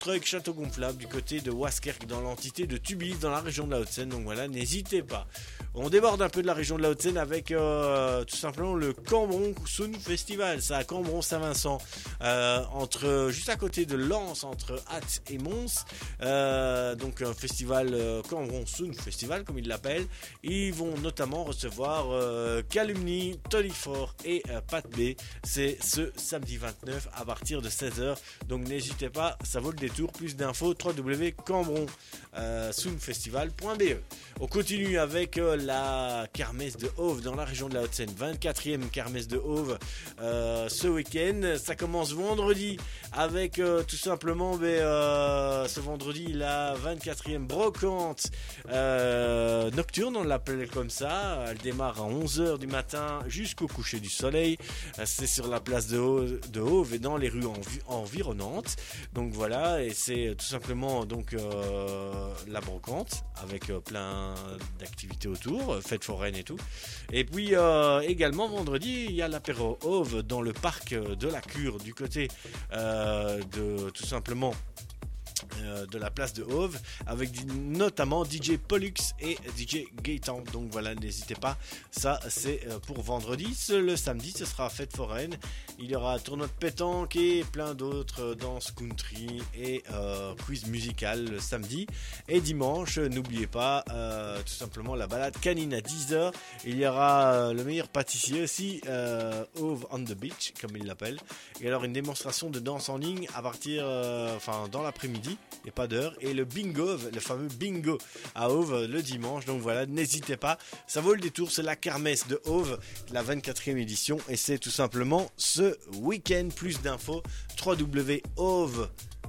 truck château gonflable du côté de Waskerk dans l'entité de Tubize dans la région de la Haute-Seine. Donc voilà, n'hésitez pas. On déborde un peu de la région de la Haute-Seine avec tout simplement le Cambron Sound Festival. C'est à Cambron-Saint-Vincent, juste à côté de Lens, entre Ath et Mons. Donc un festival Cambron Sound Festival comme ils l'appellent. Ils vont notamment recevoir Calumny, Tony Ford et Pat B. C'est ce samedi 29 à partir de 16h. Donc n'hésitez pas, ça vaut le détour. Plus d'infos www.cambronsoundfestival.be. On continue avec la kermesse de Hove dans la région de la Haute-Seine. 24e kermesse de Hove ce week-end. Ça commence vendredi avec tout simplement ce vendredi la 24e brocante nocturne, on l'appelle comme ça. Elle démarre à 11h du matin jusqu'au coucher du soleil. C'est sur la place de Hove et dans les rues environnantes. Donc voilà, et c'est tout simplement donc la brocante avec plein d'activités autour, fête foraine et tout. Et puis également vendredi, il y a l'apéro Hove dans le parc de la Cure du côté de tout simplement de la place de Hove avec notamment DJ Pollux et DJ Gaëtan. Donc voilà, n'hésitez pas, ça c'est pour vendredi. Le samedi ce sera fête foraine, il y aura tournoi de pétanque et plein d'autres danse country et quiz musical le samedi. Et dimanche, n'oubliez pas tout simplement la balade canine à 10h. Il y aura le meilleur pâtissier aussi, Hove on the Beach comme il l'appelle. Et alors une démonstration de danse en ligne à partir dans l'après-midi et pas d'heure, et le bingo, le fameux bingo à Hove le dimanche. Donc voilà, n'hésitez pas, ça vaut le détour. C'est la kermesse de Hove, la 24e édition, et c'est tout simplement ce week-end. Plus d'infos www.hove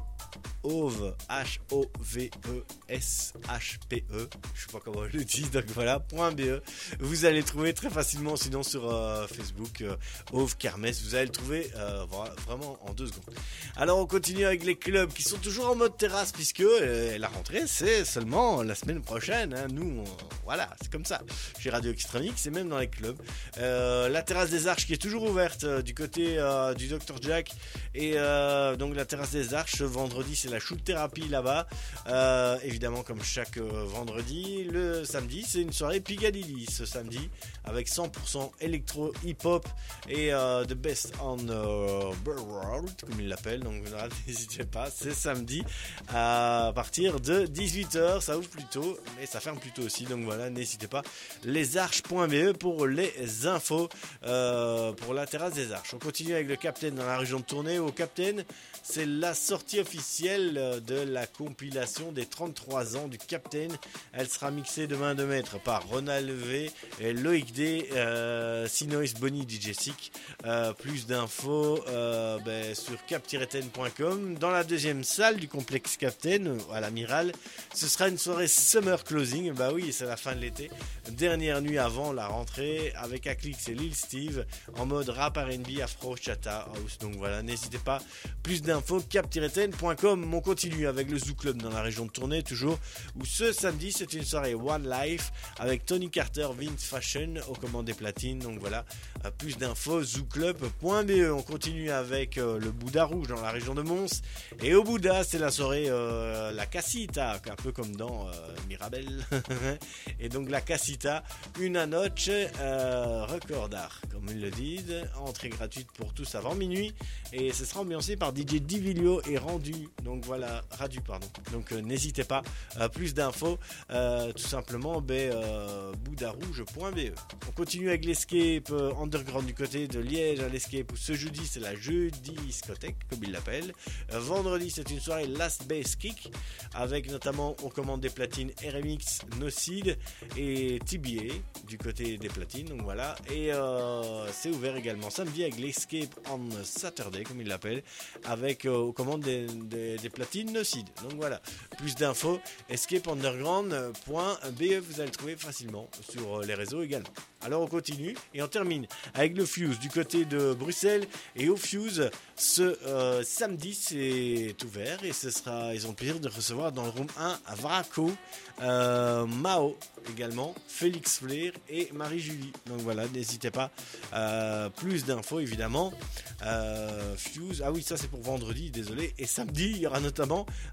H-O-V-E-S-H-P-E, je sais pas comment je le dis, donc voilà, .be. Vous allez trouver très facilement, sinon sur Facebook, Hove Kermesse, vous allez le trouver vraiment en 2 secondes. Alors on continue avec les clubs qui sont toujours en mode terrasse, puisque la rentrée c'est seulement la semaine prochaine, hein. Nous, voilà, c'est comme ça. Chez Radio Extremique, c'est même dans les clubs. La terrasse des Arches qui est toujours ouverte du côté du Dr Jack, et donc la terrasse des Arches, ce vendredi c'est la shoot thérapie là-bas, évidemment comme chaque vendredi. Le samedi c'est une soirée Piccadilly ce samedi avec 100% électro hip-hop et the best on the world comme ils l'appellent. Donc voilà, n'hésitez pas, c'est samedi à partir de 18h, ça ouvre plus tôt mais ça ferme plus tôt aussi, donc voilà, n'hésitez pas. Lesarches.be pour les infos pour la terrasse des Arches. On continue avec le Captain dans la région de Tournai. Au Captain, c'est la sortie officielle de la compilation des 33 ans du Captain. Elle sera mixée de main de maître par Ronald V et Loïc D, Sinois Bonnie DJ Sick. Plus d'infos sur cap-ten.com. Dans la deuxième salle du complexe Captain à l'Amiral, ce sera une soirée Summer Closing. Bah oui, c'est la fin de l'été. Dernière nuit avant la rentrée avec Aclix et Lil Steve en mode rap R&B, afro, chata, house. Donc voilà, n'hésitez pas. Plus d'infos cap-ten.com. On continue avec le Zoo Club dans la région de Tournai toujours, où ce samedi c'est une soirée One Life avec Tony Carter, Vince Fashion aux commandes des platines. Donc voilà, plus d'infos zooclub.be. On continue avec le Bouddha Rouge dans la région de Mons, et au Bouddha c'est la soirée la Casita, un peu comme dans Mirabel. Et donc la Casita, une noche record d'art comme ils le disent, entrée gratuite pour tous avant minuit, et ce sera ambiancé par DJ Divilio et Radu, pardon. Donc n'hésitez pas, plus d'infos tout simplement bouddharouge.be. On continue avec l'escape underground du côté de Liège à l'escape, où ce jeudi c'est la jeudi discothèque comme ils l'appellent. Vendredi c'est une soirée Last Bass Kick avec notamment aux commandes des platines RMX, Nocid et TBA du côté des platines. Donc voilà, et c'est ouvert également samedi avec l'escape on Saturday comme ils l'appellent, avec aux commandes des platines Nocid. Donc voilà, plus d'infos escapeunderground.be, vous allez le trouver facilement sur les réseaux également. Alors on continue et on termine avec le Fuse du côté de Bruxelles, et au Fuse ce samedi c'est ouvert, et ils ont le plaisir de recevoir dans le room 1 à Varaco Mao également, Félix Flair et Marie-Julie. Donc voilà, n'hésitez pas. Plus d'infos évidemment. Fuse, ah oui, ça c'est pour vendredi, désolé. Et samedi, il y aura notamment